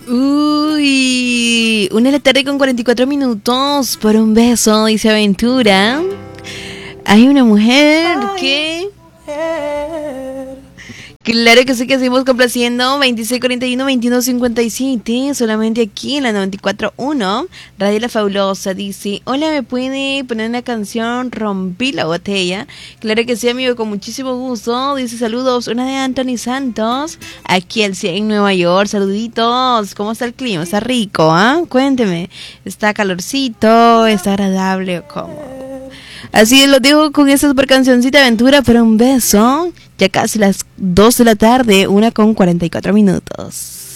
Uy, 1 de la tarde con 44 minutos. Por un beso, dice Aventura. Hay una mujer que... Claro que sí, que seguimos complaciendo. 2641-2157. Solamente aquí en la 94.1 Radio La Fabulosa. Dice: hola, ¿me puede poner una canción? Rompí la botella. Claro que sí, amigo, con muchísimo gusto. Dice: saludos, una de Anthony Santos, aquí al 100 en Nueva York. Saluditos. ¿Cómo está el clima? ¿Está rico? ¿Ah? Cuénteme. ¿Está calorcito? ¿Está agradable o cómo? Así lo digo con esa super cancioncita de Aventura para un beso. Ya casi las 2 de la tarde, 1 con 44 minutos.